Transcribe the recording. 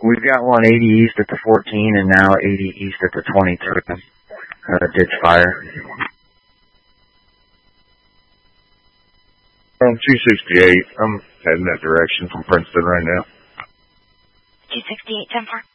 We've got one 80 east at the 14 and now 80 east at the 23. Ditch fire. 268. I'm heading that direction from Princeton right now. 268, 10-4.